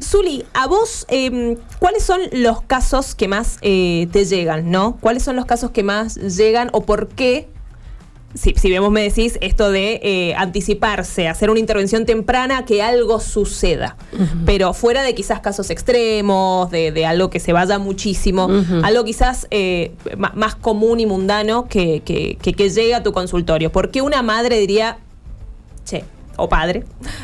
Zuli, a vos, ¿cuáles son los casos que más te llegan, no? ¿Cuáles son los casos que más llegan o por qué? Si vos me decís esto de anticiparse, hacer una intervención temprana a que algo suceda, pero fuera de quizás casos extremos, de algo que se vaya muchísimo, algo quizás más común y mundano que llegue a tu consultorio. ¿Por qué una madre diría, che, o padre,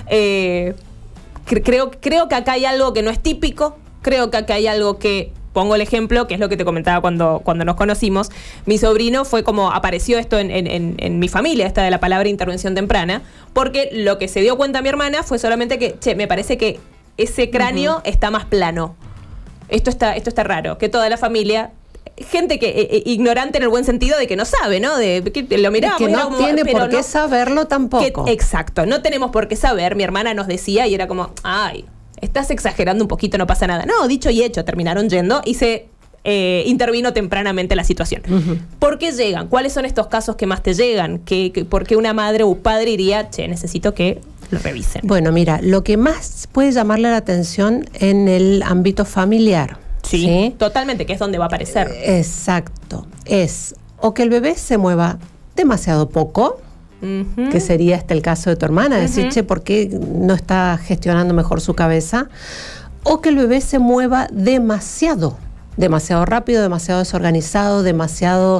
creo que acá hay algo que no es típico, creo que acá hay algo que... Pongo el ejemplo, que es lo que te comentaba cuando nos conocimos. Mi sobrino fue como, apareció esto en mi familia, esta de la palabra intervención temprana, porque lo que se dio cuenta mi hermana fue solamente que, che, me parece que ese cráneo está más plano. Esto está raro, que toda la familia... Gente que ignorante en el buen sentido de que no sabe, ¿no? De que lo miramos. Que no tiene por qué saberlo tampoco. Exacto, no tenemos por qué saber. Mi hermana nos decía y era como, ay, estás exagerando un poquito, no pasa nada. No, dicho y hecho, terminaron yendo y se intervino tempranamente la situación. ¿Por qué llegan? ¿Cuáles son estos casos que más te llegan? ¿Por qué una madre o padre diría, che, necesito que lo revisen? Bueno, mira, lo que más puede llamarle la atención en el ámbito familiar. Sí, totalmente, que es donde va a aparecer. Exacto. Es o que el bebé se mueva demasiado poco, que sería el caso de tu hermana, decir, che, ¿por qué no está gestionando mejor su cabeza? O que el bebé se mueva demasiado rápido, demasiado desorganizado, demasiado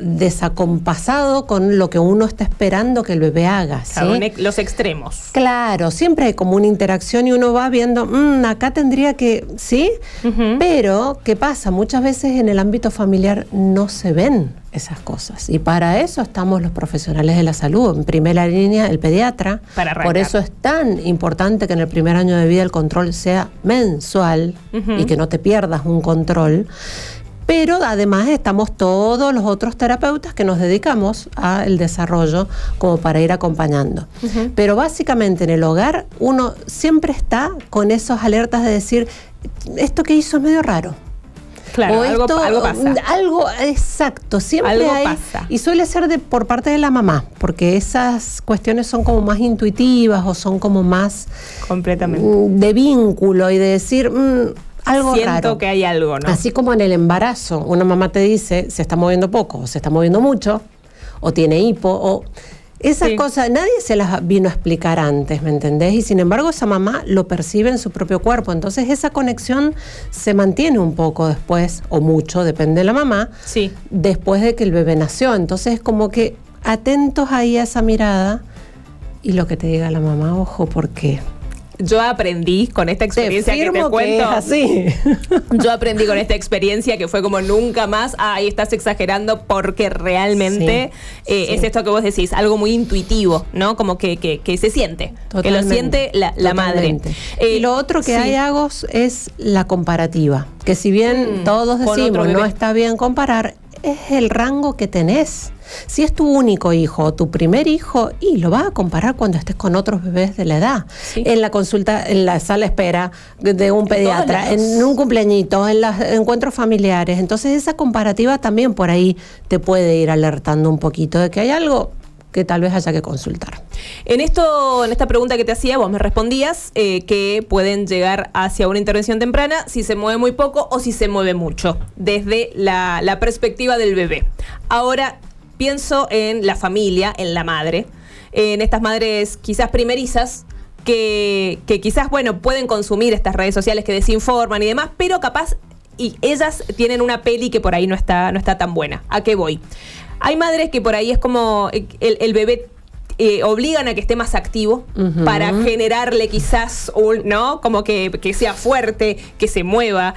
desacompasado con lo que uno está esperando que el bebé haga, ¿sí? Claro, los extremos. Claro, siempre hay como una interacción y uno va viendo, acá tendría que, ¿sí? Pero, ¿qué pasa? Muchas veces en el ámbito familiar no se ven esas cosas. Y para eso estamos los profesionales de la salud. En primera línea, el pediatra. Para arrancar. Por eso es tan importante que en el primer año de vida el control sea mensual y que no te pierdas un control. Pero además estamos todos los otros terapeutas que nos dedicamos al desarrollo como para ir acompañando. Pero básicamente en el hogar uno siempre está con esos alertas de decir, esto que hizo es medio raro. Claro, algo pasa. Algo, exacto, siempre algo hay. Pasa. Y suele ser por parte de la mamá, porque esas cuestiones son como más intuitivas o son como más completamente de vínculo y de decir... algo siento raro. Que hay algo, ¿no? Así como en el embarazo, una mamá te dice, se está moviendo poco, o se está moviendo mucho, o tiene hipo, o... Esas cosas, nadie se las vino a explicar antes, ¿me entendés? Y sin embargo esa mamá lo percibe en su propio cuerpo. Entonces esa conexión se mantiene un poco después, o mucho, depende de la mamá, después de que el bebé nació. Entonces es como que atentos ahí a esa mirada y lo que te diga la mamá, ojo, porque... Yo aprendí con esta experiencia que te cuento. Que es así. Yo aprendí con esta experiencia que fue como nunca más, ahí estás exagerando, porque realmente es esto que vos decís, algo muy intuitivo, ¿no? Como que se siente, totalmente, que lo siente la madre. Y lo otro que hay, Agos, es la comparativa, que si bien todos decimos no está bien comparar, es el rango que tenés. Si es tu único hijo o tu primer hijo, y lo vas a comparar cuando estés con otros bebés de la edad. En la consulta, en la sala de espera de un pediatra, en un cumpleañito, en los encuentros familiares. Entonces esa comparativa también por ahí te puede ir alertando un poquito de que hay algo que tal vez haya que consultar. En esta pregunta que te hacía, vos me respondías que pueden llegar hacia una intervención temprana si se mueve muy poco o si se mueve mucho, desde la perspectiva del bebé. Ahora, pienso en la familia, en la madre, en estas madres quizás primerizas que quizás, bueno, pueden consumir estas redes sociales que desinforman y demás, pero capaz y ellas tienen una peli que por ahí no está tan buena. ¿A qué voy? Hay madres que por ahí es como el bebé obligan a que esté más activo para generarle quizás ¿no? Como que sea fuerte, que se mueva.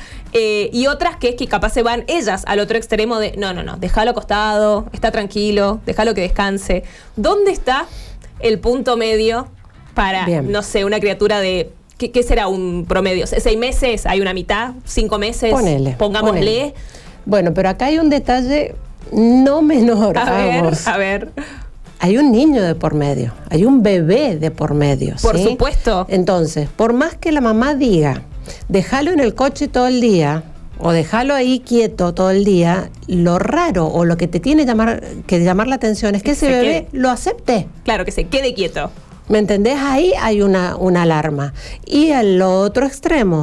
Y otras que es que capaz se van ellas al otro extremo de no, déjalo acostado, está tranquilo, déjalo que descanse. ¿Dónde está el punto medio para, no sé, una criatura de... ¿Qué será un promedio? 6 meses, hay una mitad, 5 meses, pongámosle. Bueno, pero acá hay un detalle no menor. A ver. Hay un niño de por medio, hay un bebé de por medio. Por supuesto. Entonces, por más que la mamá diga, déjalo en el coche todo el día, o déjalo ahí quieto todo el día, lo raro o lo que te tiene que llamar la atención es que ese bebé lo acepte. Claro, que se quede quieto. ¿Me entendés? Ahí hay una alarma. Y al otro extremo,